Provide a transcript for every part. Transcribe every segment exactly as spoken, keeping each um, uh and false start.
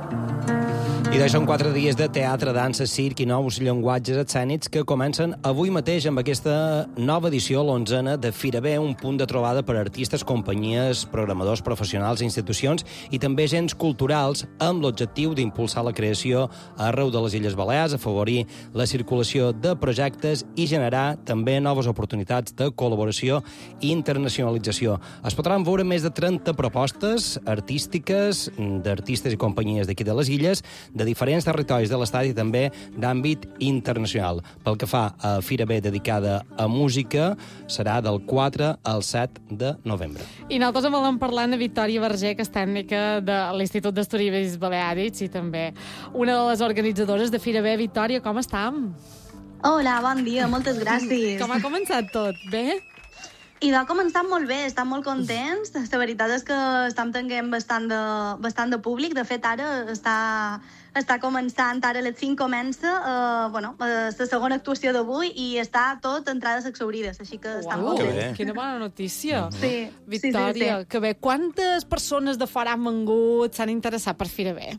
I doncs són quatre dies de teatre, dansa, circ i nous llenguatges escènics que comencen avui mateix amb aquesta nova edició, l'onzena, de Fira B, un punt de trobada per a artistes, companyies, programadors professionals, institucions i també agents culturals amb l'objectiu d'impulsar la creació arreu de les Illes Balears, afavorir la circulació de projectes i generar també noves oportunitats de col·laboració i internacionalització. Es podran veure més de trenta propostes artístiques d'artistes i companyies d'aquí de les Illes, de diferents territoris de l'estat i també d'àmbit internacional. Pel que fa a Fira B dedicada a música, serà del quatre al set de novembre. I nosaltres volem parlar amb Victòria Verger, que és tècnica de l'Institut d'Estudis Baleàrics i també una de les organitzadores de Fira B. Victòria, com estem? Hola, bon dia, moltes gràcies. Com ha començat tot? Bé? I va començar molt bé, estem molt contents. La veritat és que estem tenint bastant de, bastant de públic. De fet, ara està, està començant, ara a les cinc comença eh, bueno, eh, la segona actuació d'avui i està tot entrades exhaurides, així que estem Uau, molt que bé. bé. Quina bona notícia. Sí, Victòria, sí, sí, sí. que bé. Quantes persones de fora han vengut, s'han interessat per Fira B?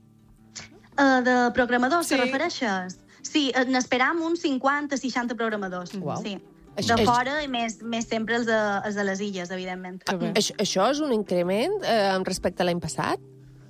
Uh, de programadors, Sí. te refereixes? Sí, eh, n'esperam uns cinquanta seixanta programadors. Uau. Sí. Això De és- fora i més, més sempre els de, els de les illes, evidentment. Que bé. Això, això és un increment eh, amb respecte a l'any passat?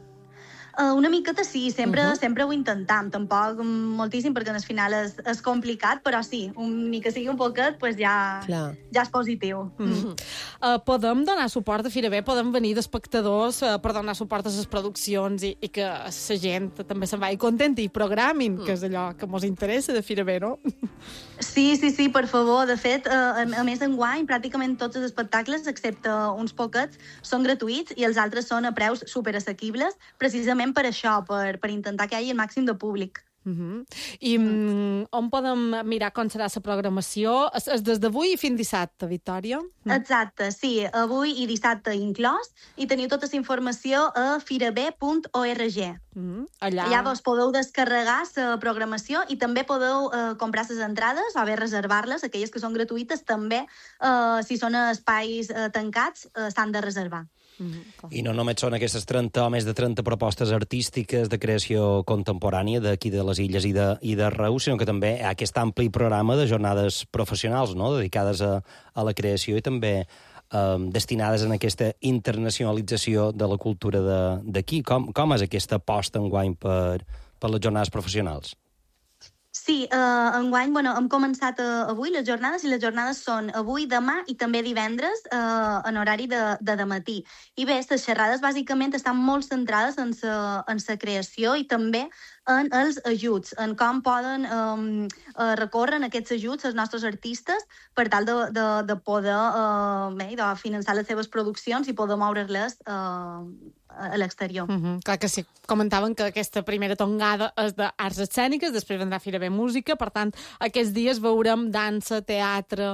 Uh, una miqueta sí, sempre, uh Mhm. -huh. sempre ho intentam, tampoc moltíssim perquè al final és, és complicat, però sí, un, ni que sigui un poquet, pues ja, Clar. ja és positiu. Mm -hmm. uh, podem donar suport a Fira B? Podem venir d'espectadors uh, per donar suport a les produccions i, i que la gent també se'n vagi contenta i programin, mm. que és allò que ens interessa de Fira B, no? Sí, sí, sí, per favor. De fet, uh, a, a més d'enguany, pràcticament tots els espectacles, excepte uns poquets, són gratuïts i els altres són a preus superassequibles, precisament per això, per, per intentar que hi hagi el màxim de públic. Uh -huh. I mm. on podem mirar com serà la programació? És, és des d'avui fins dissabte, Victòria? Mm. Exacte, sí, avui i dissabte inclòs, i teniu tota la informació a firab punt org. Mm. Allà... Llavors podeu descarregar la programació i també podeu eh, comprar les entrades o bé reservar-les, aquelles que són gratuïtes, també, eh, si són espais eh, tancats, eh, s'han de reservar. Mm -hmm. I no només són aquestes trenta o més de trenta propostes artístiques de creació contemporània d'aquí de les Illes i de, i de Reus, sinó que també hi ha aquest ampli programa de jornades professionals, no?, dedicades a, a la creació i també eh, destinades a aquesta internacionalització de la cultura d'aquí. Com, com és aquesta aposta enguany per, per les jornades professionals? Sí, eh, enguany, bueno, hem començat eh, avui les jornades i les jornades són avui, demà i també divendres eh, en horari de, de dematí. I bé, les xerrades bàsicament estan molt centrades en la en sa creació i també en els ajuts, en com poden eh, eh, recórrer aquests ajuts els nostres artistes per tal de, de, de poder eh, bé, de finançar les seves produccions i poder moure-les eh, a l'exterior. Mm -hmm. Clar que sí. Comentaven que aquesta primera tongada és d'arts escèniques, després vendrà Fira B música, per tant, aquests dies veurem dansa, teatre,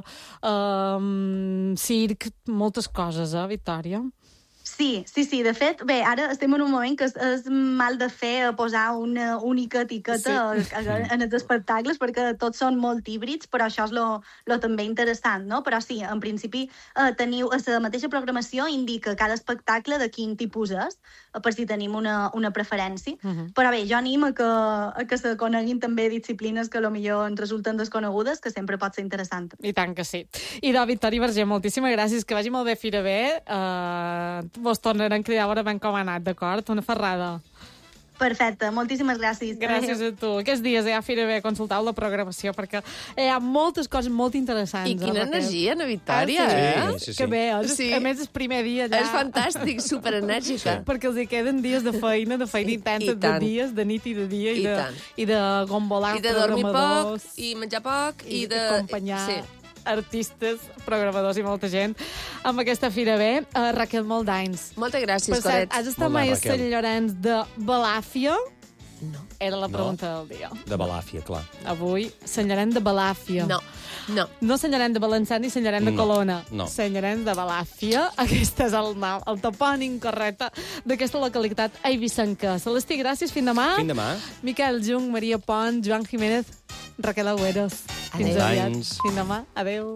eh, circ, moltes coses, eh, Victòria? Sí, sí, sí. De fet, bé, ara estem en un moment que és, és mal de fer posar una única etiqueta sí. en els espectacles, perquè tots són molt híbrids, però això és lo, lo també interessant, no? Però sí, en principi eh, teniu, la mateixa programació indica cada espectacle de quin tipus és, per si tenim una, una preferència. Uh -huh. Però bé, jo animo a que, a que se coneguin també disciplines que potser ens resulten desconegudes, que sempre pot ser interessant. I tant que sí. I de Victòria Verger, moltíssimes gràcies, que vagi molt bé Fira B. Uh, vos tornarem a cridar a veure ben com ha anat, d'acord? Una ferrada. Perfecte, moltíssimes gràcies. Gràcies a tu. Aquests dies ja a Fira B consultau la programació, perquè hi ha moltes coses molt interessants. I quina eh, energia, na Victòria, ah, sí? eh? Sí, sí, sí. Que bé, és, Sí. a més és primer dia allà. És fantàstic, superenèrgica. Sí. Perquè els hi queden dies de feina, de feina I- intensa, i de tant. dies, de nit i de dia, i, I de, tant. i de gombolar I de dormir poc, programadors, i menjar poc, i, i de... acompanyar Sí. artistes, programadors i molta gent amb aquesta Fira B. Uh, Raquel, molt d'anys. Moltes gràcies, Per cert, Corets. has estat Molt mai a bé, Raquel. Sant Llorenç de Balàfia? No. Era la No. pregunta del dia. De Balàfia, clar. Avui, Sant Llorenç de Balàfia. No, no. No Sant Llorenç de Balançat ni Sant Llorenç de No, Colona. no. Sant Llorenç de Balàfia. Aquest és el nom, el topònim correcte d'aquesta localitat eivissenca. Celestí, gràcies. Fins demà. Fins demà. Miquel Jung, Maria Pont, Joan Jiménez, Raquel Agüeros. Fins Adéu. aviat. Anys. Fins demà. Adéu.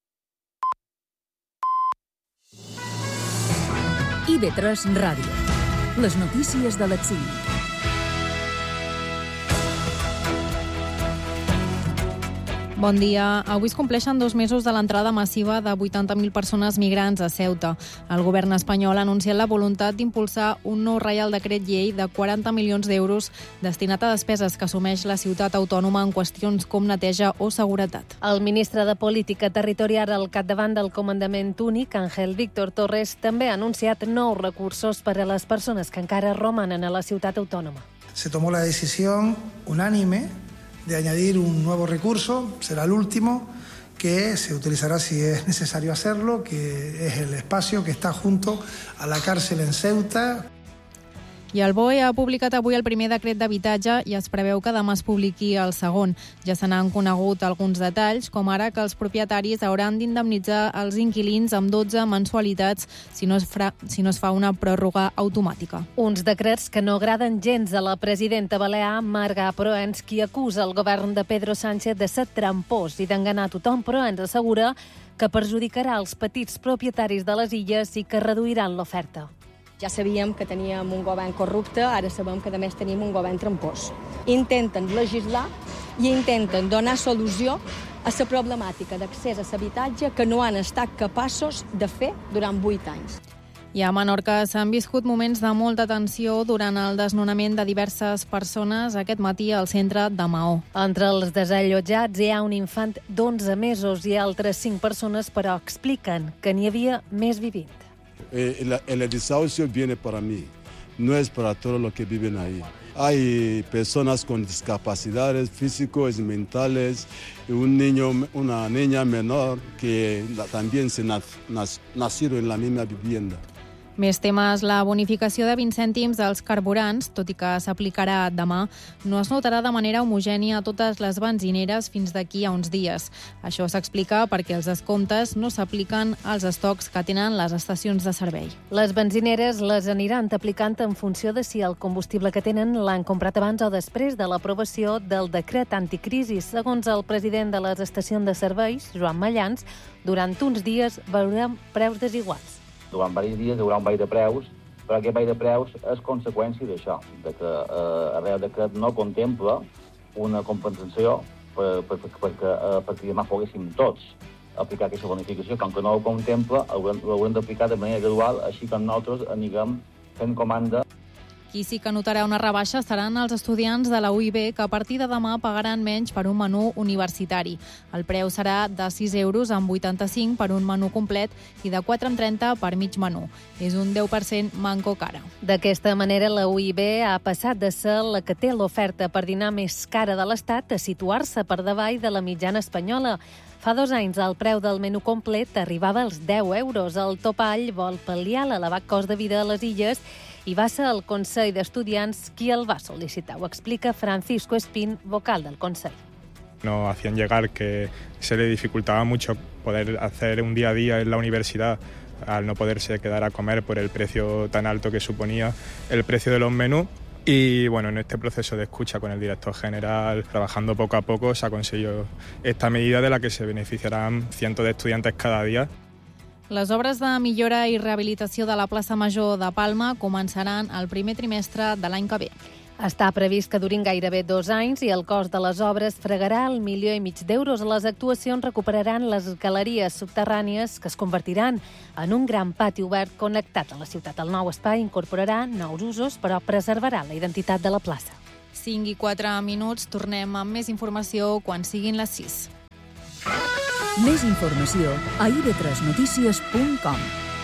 i ve tres Ràdio. Les notícies de les cinc. Bon dia. Avui es compleixen dos mesos de l'entrada massiva de vuitanta mil persones migrants a Ceuta. El govern espanyol ha anunciat la voluntat d'impulsar un nou Reial Decret Llei de quaranta milions d'euros destinat a despeses que assumeix la ciutat autònoma en qüestions com neteja o seguretat. El ministre de Política Territorial al capdavant del Comandament Únic, Ángel Víctor Torres, també ha anunciat nous recursos per a les persones que encara romanen a la ciutat autònoma. Se tomó la decisión unánime de añadir un nuevo recurso, será el último, que se utilizará si es necesario hacerlo, que es el espacio que está junto a la cárcel en Ceuta. I el B O E ha publicat avui el primer decret d'habitatge i es preveu que demà es publiqui el segon. Ja se n'han conegut alguns detalls, com ara que els propietaris hauran d'indemnitzar els inquilins amb dotze mensualitats si no es, fra... si no es fa una pròrroga automàtica. Uns decrets que no agraden gens a la presidenta balear Marga Proens, qui acusa el govern de Pedro Sánchez de ser trampós i d'enganar tothom, però ens assegura que perjudicarà els petits propietaris de les illes i que reduiran l'oferta. Ja sabíem que teníem un govern corrupte, ara sabem que a més tenim un govern trampós. Intenten legislar i intenten donar solució a la problemàtica d'accés a l'habitatge que no han estat capaços de fer durant vuit anys. I a Menorca s'han viscut moments de molta tensió durant el desnonament de diverses persones aquest matí al centre de Maó. Entre els desallotjats hi ha un infant d'onze mesos i altres cinc persones, però expliquen que n'hi havia més vivint. El, el desahucio viene para mí, no es para todos los que viven ahí. Hay personas con discapacidades físicos y mentales, un niño, una niña menor que también se nac, nac, nacieron en la misma vivienda. Més temes, la bonificació de vint cèntims dels carburants, tot i que s'aplicarà demà, no es notarà de manera homogènia a totes les benzineres fins d'aquí a uns dies. Això s'explica perquè els descomptes no s'apliquen als estocs que tenen les estacions de servei. Les benzineres les aniran aplicant en funció de si el combustible que tenen l'han comprat abans o després de l'aprovació del decret anticrisi. Segons el president de les estacions de serveis, Joan Mallans, durant uns dies veurem preus desiguals. Durant diversos dies hi haurà un ball de preus, però aquest ball de preus és conseqüència d'això, de que eh, el Reial Decret no contempla una compensació per, per, per, per, per, perquè demà poguéssim tots aplicar aquesta bonificació. Com que no ho contempla, l'haurem d'aplicar de manera gradual, així que nosaltres anirem fent comanda. Qui sí que notarà una rebaixa seran els estudiants de la U I B, que a partir de demà pagaran menys per un menú universitari. El preu serà de sis euros amb vuitanta-cinc per un menú complet i de quatre amb trenta per mig menú. És un deu per cent manco cara. D'aquesta manera, la U I B ha passat de ser la que té l'oferta per dinar més cara de l'Estat a situar-se per davall de la mitjana espanyola. Fa dos anys el preu del menú complet arribava als deu euros. El topall vol pal·liar l'elevat cost de vida a les illes i va ser el Consell d'Estudiants qui el va sol·licitar. Ho explica Francisco Espín, vocal del Consell. Nos hacían llegar que se le dificultaba mucho poder hacer un día a día en la universidad al no poderse quedar a comer por el precio tan alto que suponía el precio de los menús. Y bueno, en este proceso de escucha con el director general, trabajando poco a poco, se ha conseguido esta medida de la que se beneficiarán cientos de estudiantes cada día. Les obres de millora i rehabilitació de la plaça Major de Palma començaran el primer trimestre de l'any que ve. Està previst que durin gairebé dos anys i el cost de les obres fregarà el milió i mig d'euros. Les actuacions recuperaran les galeries subterrànies que es convertiran en un gran pati obert connectat a la ciutat. El nou espai incorporarà nous usos, però preservarà la identitat de la plaça. cinc i quatre minuts, tornem amb més informació quan siguin les sis. Més informació a i ve tres notícies punt com.